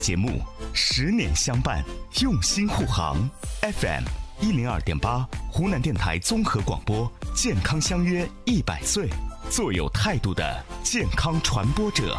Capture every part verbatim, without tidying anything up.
节目十年相伴，用心护航。F M 一零二点八，湖南电台综合广播，健康相约一百岁，做有态度的健康传播者。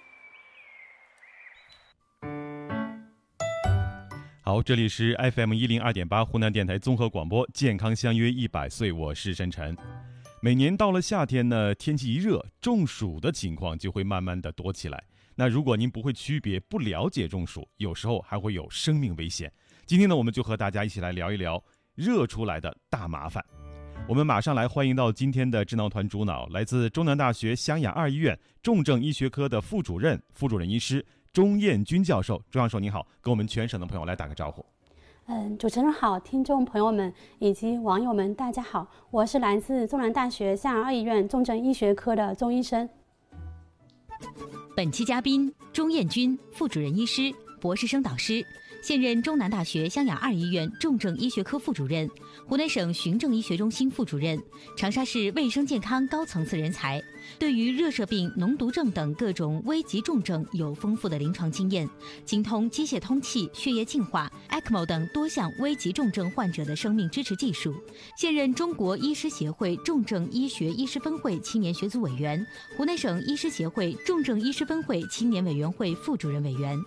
好，这里是 F M 一零二点八，湖南电台综合广播，健康相约一百岁，我是申晨。每年到了夏天呢，天气一热，中暑的情况就会慢慢的多起来。那如果您不会区别、不了解中暑，有时候还会有生命危险。今天呢，我们就和大家一起来聊一聊热出来的大麻烦。我们马上来欢迎到今天的智囊团主脑，来自中南大学湘雅二医院重症医学科的副主任、副主任医师钟艳军教授。钟教授您好，跟我们全省的朋友来打个招呼。 嗯，主持人好，听众朋友们以及网友们，大家好，我是来自中南大学湘雅二医院重症医学科的钟医生。 本期嘉宾钟艳军，副主任医师、博士生导师，现任中南大学湘雅二医院重症医学科副主任，湖南省循证医学中心副主任，长沙市卫生健康高层次人才，对于热射病、脓毒症等各种危急重症有丰富的临床经验，精通机械通气、血液净化、E C M O 等多项危急重症患者的生命支持技术。现任中国医师协会重症医学医师分会青年学组委员，湖南省医师协会重症医师分会青年委员会副主任委员。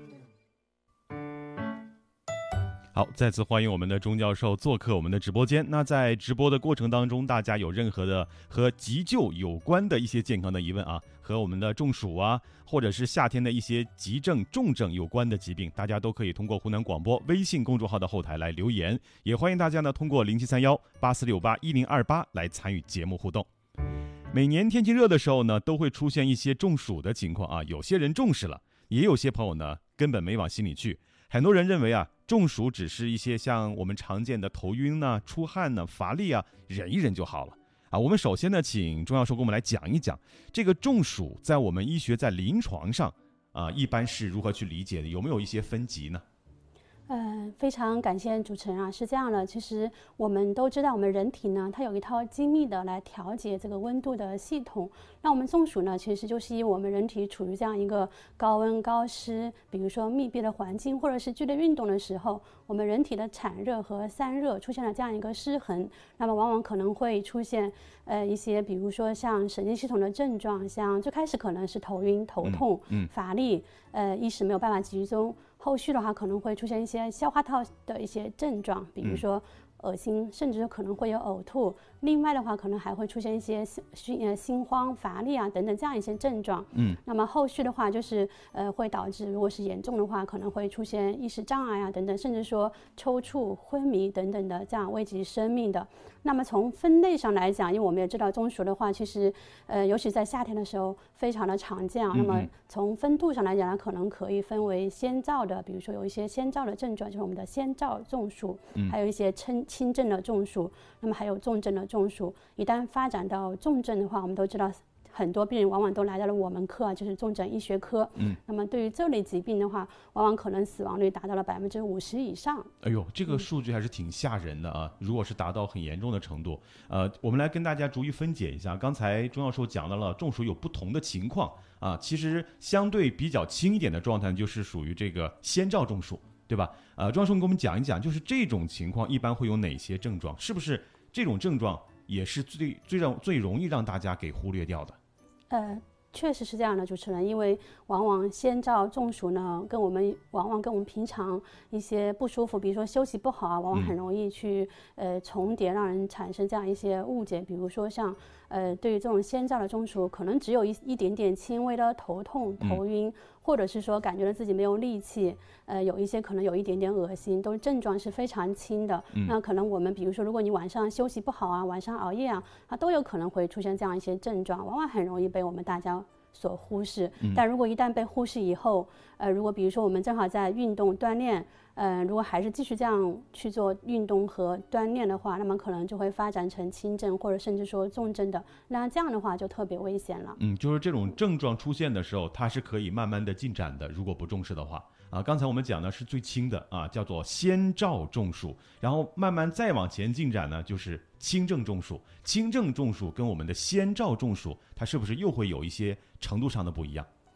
好，再次欢迎我们的钟教授做客我们的直播间。那在直播的过程当中，大家有任何的和急救有关的一些健康的疑问啊，和我们的中暑啊，或者是夏天的一些急症、重症有关的疾病，大家都可以通过湖南广播微信公众号的后台来留言，也欢迎大家呢通过零七三幺八四六八一零二八来参与节目互动。每年天气热的时候呢，都会出现一些中暑的情况啊，有些人重视了，也有些朋友呢根本没往心里去。很多人认为啊，中暑只是一些像我们常见的头晕呢、出汗呢、乏力啊，忍一忍就好了啊。我们首先呢，请钟教授给我们来讲一讲这个中暑在我们医学在临床上啊，一般是如何去理解的？有没有一些分级呢？ 呃，非常感谢主持人啊，是这样的，其实我们都知道，我们人体呢，它有一套精密的来调节这个温度的系统。那我们中暑呢，其实就是因为我们人体处于这样一个高温高湿，比如说密闭的环境，或者是剧烈运动的时候，我们人体的产热和散热出现了这样一个失衡，那么往往可能会出现呃一些，比如说像神经系统的症状，像最开始可能是头晕、头痛、嗯嗯、乏力，呃，意识没有办法集中。后续的话可能会出现一些消化道的一些症状，比如说恶心，甚至可能会有呕吐。另外的话，可能还会出现一些心呃心慌、乏力啊等等这样一些症状。嗯，那么后续的话就是呃会导致，如果是严重的话，可能会出现意识障碍啊等等，甚至说抽搐、昏迷等等的这样危及生命的。那么从分类上来讲，因为我们也知道中暑的话，其实呃尤其在夏天的时候非常的常见啊。嗯嗯，那么从分度上来讲呢，可能可以分为先兆的，比如说有一些先兆的症状，就是我们的先兆中暑，嗯、还有一些轻轻症的中暑，那么还有重症的中暑。一旦发展到重症的话，我们都知道很多病人往往都来到了我们科啊，就是重症医学科。嗯，那么对于这类疾病的话，往往可能死亡率达到了百分之五十以上。 哎呦，这个数据还是挺吓人的啊！如果是达到很严重的程度，呃，我们来跟大家逐一分解一下。刚才钟教授讲到了中暑有不同的情况啊，其实相对比较轻一点的状态就是属于这个先兆中暑，对吧？呃，钟教授给我们讲一讲，就是这种情况一般会有哪些症状？是不是这种症状也是最最让最容易让大家给忽略掉的？ 呃，确实是这样的，主持人，因为往往先兆中暑呢，跟我们往往跟我们平常一些不舒服，比如说休息不好啊，往往很容易去、嗯、呃重叠，让人产生这样一些误解。比如说像呃对于这种先兆的中暑，可能只有一一点点轻微的头痛、头晕。嗯，或者是说感觉到自己没有力气，呃，有一些可能有一点点恶心，都症状是非常轻的。嗯、那可能我们比如说，如果你晚上休息不好啊，晚上熬夜啊，它都有可能会出现这样一些症状，往往很容易被我们大家所忽视。嗯、但如果一旦被忽视以后，呃，如果比如说我们正好在运动锻炼，呃，如果还是继续这样去做运动和锻炼的话，那么可能就会发展成轻症或者甚至说重症的，那这样的话就特别危险了。 嗯，就是这种症状出现的时候，它是可以慢慢的进展的，如果不重视的话。啊，刚才我们讲的是最轻的啊，叫做先兆中暑，然后慢慢再往前进展呢，就是轻症中暑。轻症中暑跟我们的先兆中暑，它是不是又会有一些程度上的不一样？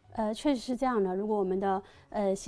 呃，确实是这样的。如果我们的呃